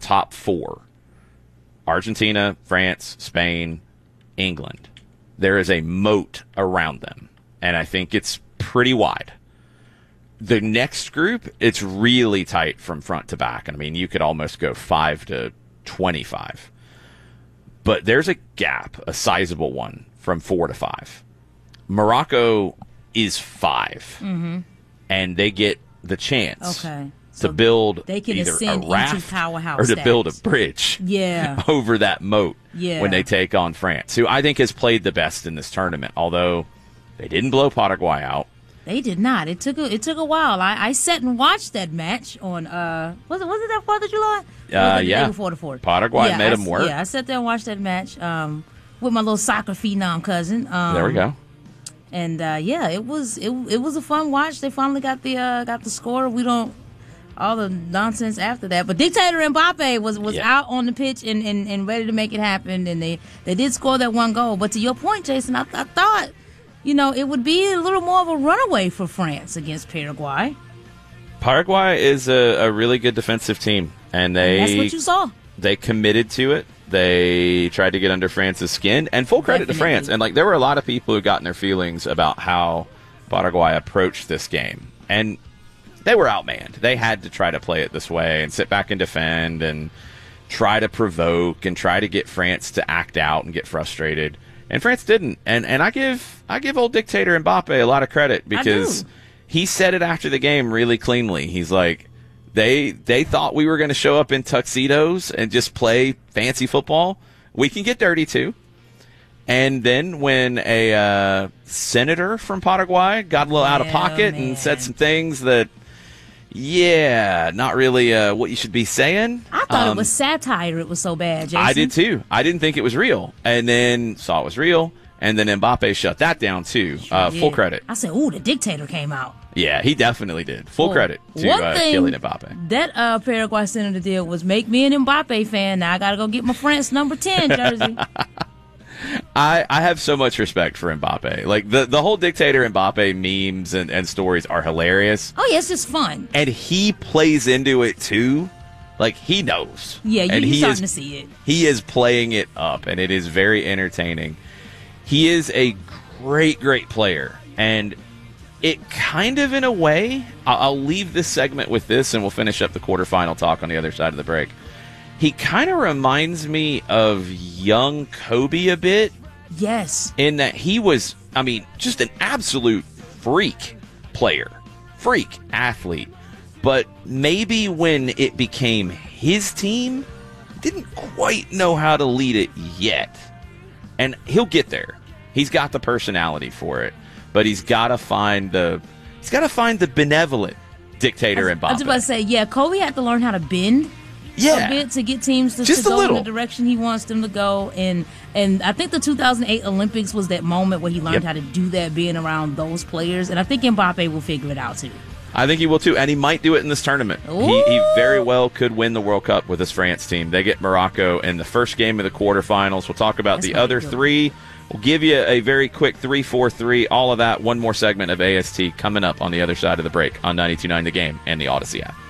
top 4, Argentina, France, Spain, England, there is a moat around them. And I think it's pretty wide. The next group, it's really tight from front to back. I mean, you could almost go 5 to 25. But there's a gap, a sizable one, from 4 to 5. Morocco is 5. Mm-hmm. And they get the chance to build they can either ascend a raft into powerhouse or to status. build a bridge over that moat when they take on France, who I think has played the best in this tournament, although they didn't blow Paraguay out. They did not. It took a while. I sat and watched that match on was it that 4th of July? Yeah. The day before the 4th. Paraguay made them work. Yeah, I sat there and watched that match with my little soccer phenom cousin. There we go. And it was a fun watch. They finally got the score. We don't all the nonsense after that. But Dictator Mbappe was out on the pitch and ready to make it happen. And they did score that one goal. But to your point, Jason, I thought, it would be a little more of a runaway for France against Paraguay. Paraguay is a really good defensive team. And that's what you saw. They committed to it. They tried to get under France's skin. And full credit to France. And there were a lot of people who got in their feelings about how Paraguay approached this game. And they were outmanned. They had to try to play it this way and sit back and defend and try to provoke and try to get France to act out and get frustrated. And France didn't. And I give old Dictator Mbappe a lot of credit because he said it after the game really cleanly. He's like, they thought we were going to show up in tuxedos and just play fancy football. We can get dirty too. And then when a senator from Paraguay got a little out of pocket and said some things that, not really what you should be saying. I thought it was satire. It was so bad, Jason. I did too. I didn't think it was real. And then saw it was real. And then Mbappe shut that down too. Full credit. I said, ooh, the dictator came out. Yeah, he definitely did. Full credit to Kylian Mbappe. That Paraguay senator did was make me an Mbappe fan. Now I got to go get my France number 10 jersey. I have so much respect for Mbappe. Like, the whole Dictator Mbappe memes and stories are hilarious. Oh, yeah, it's just fun. And he plays into it, too. Like, he knows. Yeah, you're starting to see it. He is playing it up, and it is very entertaining. He is a great, great player. And it kind of, in a way, I'll leave this segment with this, and we'll finish up the quarterfinal talk on the other side of the break. He kind of reminds me of young Kobe a bit. Yes. In that he was, just an absolute freak player. Freak athlete. But maybe when it became his team, didn't quite know how to lead it yet. And he'll get there. He's got the personality for it. But he's got to find the benevolent Dictator Mbappe. I was about to say, Kobe had to learn how to bend. A bit to get teams to go in the direction he wants them to go. And I think the 2008 Olympics was that moment where he learned how to do that, being around those players. And I think Mbappe will figure it out, too. I think he will, too. And he might do it in this tournament. He very well could win the World Cup with his France team. They get Morocco in the first game of the quarterfinals. We'll talk about the other three. We'll give you a very quick 3-4-3, all of that. One more segment of AST coming up on the other side of the break on 92.9 The Game and the Odyssey app.